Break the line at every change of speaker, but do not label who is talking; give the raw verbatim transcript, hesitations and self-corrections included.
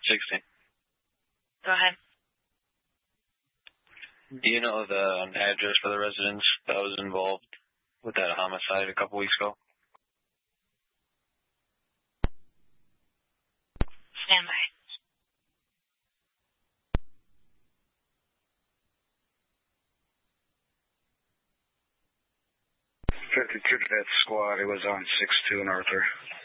sixteen.
Go ahead.
Do you know the um, address for the residence that was involved with that homicide a couple weeks ago?
Stand by.
fifty-two Cadet Squad, it was on six two and Arthur.